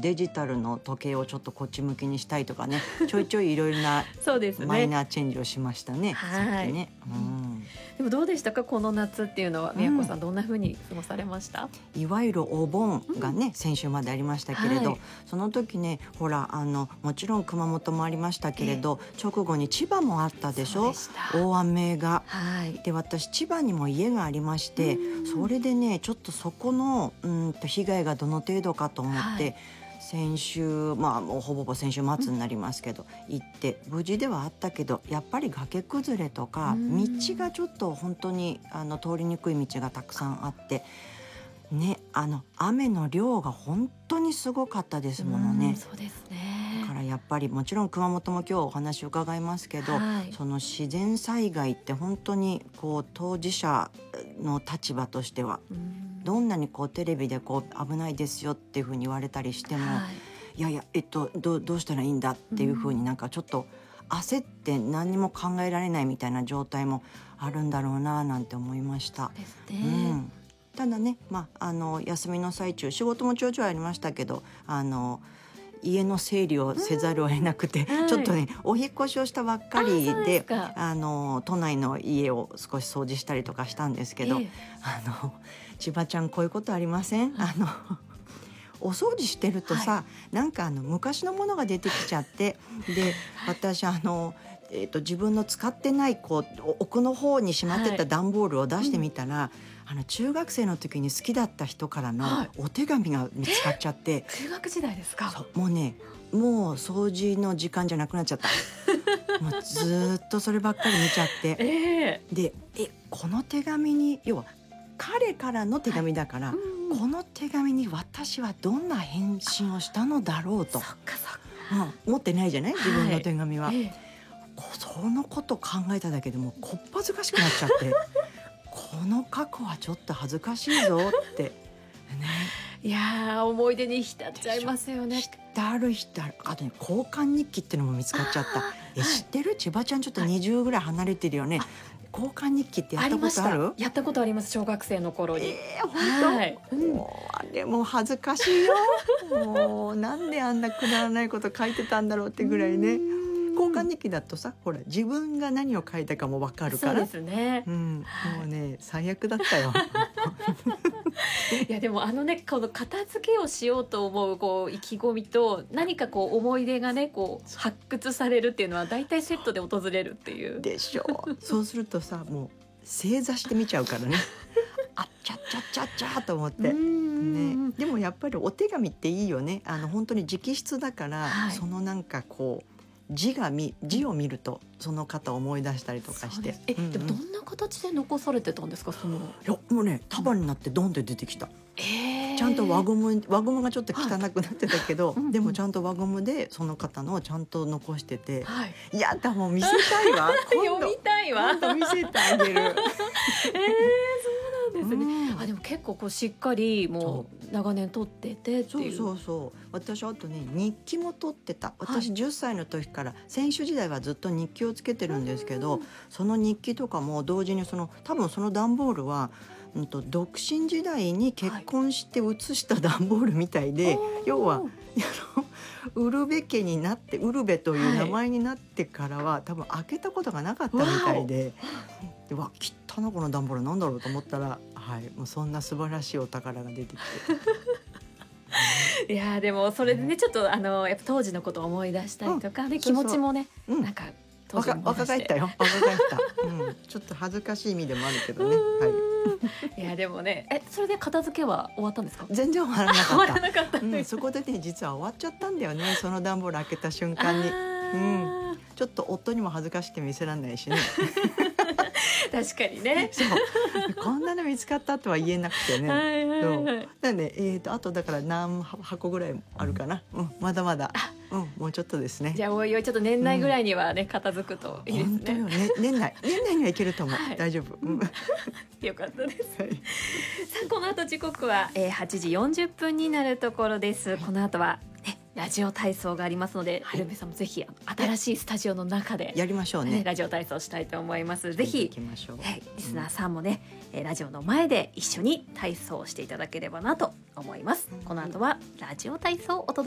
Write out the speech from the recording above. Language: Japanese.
デジタルの時計をちょっとこっち向きにしたいとかね、ちょいちょいいろいろなそうですね、 マイナーチェンジをしましたね。 はいさっきね、 でもどうでしたか、この夏っていうのは。宮子さんどんな風に過ごされました？ いわゆるお盆がね、先週までありましたけれど、 はい、 その時ね、ほらもちろん熊本もありましたけれど、直後に千葉もあったでしょ。大雨が、はい、で私千葉にも家がありまして、それでねちょっとそこの被害がどの程度かと思って、はい、先週もうほぼ先週末になりますけど、行って無事ではあったけど、やっぱり崖崩れとか道がちょっと本当に通りにくい道がたくさんあってね、雨の量が本当にすごかったですものね。 そうですね。 だからやっぱりもちろん熊本も今日お話を伺いますけど、はい、その自然災害って本当に当事者の立場としては、どんなにテレビで危ないですよっていうふうに言われたりしても、はい、いやいや、どうしたらいいんだっていうふうになんかちょっと焦って何にも考えられないみたいな状態もあるんだろうななんて思いました。 そうですね。 ただね、休みの最中仕事もちょいちょいありましたけど、家の整理をせざるを得なくて、ちょっとねお引っ越しをしたばっかりで都内の家を少し掃除したりとかしたんですけど、千葉ちゃんこういうことありません？お掃除してるとさ、はい、なんか昔のものが出てきちゃって、で私自分の使ってない奥の方にしまってた段ボールを出してみたら、中学生の時に好きだった人からのお手紙が見つかっちゃって、 中学時代ですか？ そう、もう掃除の時間じゃなくなっちゃったもうずっとそればっかり見ちゃって、でこの手紙に、要は彼からの手紙だから、この手紙に私はどんな返信をしたのだろうと。持ってないじゃない、自分の手紙は、そのこと考えただけでもこっぱずかしくなっちゃってこの過去はちょっと恥ずかしいぞってね。 いや思い出に浸っちゃいますよね。 あとね、交換日記っていうのも見つかっちゃった。知ってる？千葉ちゃんちょっと20ぐらい離れてるよね。交換日記ってやったことある？ やったことあります、小学生の頃に。 本当、はい、あれも恥ずかしいよもうなんであんなくだらないこと書いてたんだろうってぐらいね。交換日記だとさ、ほら自分が何を書いたかも分かるから。 そうですね、 もうね最悪だったよいやでもこの片付けをしようと思う意気込みと、何か思い出がね発掘されるっていうのは大体セットで訪れるっていうでしょう。そうするとさ、もう正座して見ちゃうからねあっちゃっちゃっちゃっちゃと思って、ね、でもやっぱりお手紙っていいよね。本当に直筆だから、はい、そのなんか字を見るとその方を思い出したりとかして。 でもどんな形で残されてたんですか？いやもうね、束になってドンって出てきた、ちゃんと輪ゴムがちょっと汚くなってたけど、でもちゃんと輪ゴムでその方のちゃんと残してて、いやだもう見せたいわ読みたいわ今度見せてあげるそうなんですね。でも結構しっかりもう長年取っててっていう。 そう私あとね日記も取ってた。私10歳の時から選手時代はずっと日記をつけてるんですけど、その日記とかも同時に多分その段ボールは独身時代に結婚して写した段ボールみたいで、要はウルベ家になって、ウルベという名前になってからは、多分開けたことがなかったみたいで、汚なこの段ボールなんだろうと思ったら、もうそんな素晴らしいお宝が出てきていやでもそれでね、ちょっとやっぱ当時のことを思い出したりとか、気持ちもね、なんか当時若返ったよ、ちょっと恥ずかしい意味でもあるけどね、 いやでもね、それで片付けは終わったんですか？ 全然終わらなかった、そこでね実は終わっちゃったんだよね、その段ボール開けた瞬間に。ちょっと夫にも恥ずかしくて見せられないしね確かにねそうこんなの見つかったとは言えなくてね。なんで、あとだから何箱ぐらいあるかな、まだまだ、もうちょっとですね。 じゃあおいおいちょっと年内ぐらいにはね、片付くといいですね。 本当よね、年内にはいけると思う、大丈夫、 よかったです、さあこの後時刻は、8時40分になるところです。この後はラジオ体操がありますので、ルンベさんもぜひ新しいスタジオの中でやりましょうね、 ラジオ体操したいと思います。ぜひリスナーさんもね、ラジオの前で一緒に体操していただければなと思います。この後はラジオ体操をお届け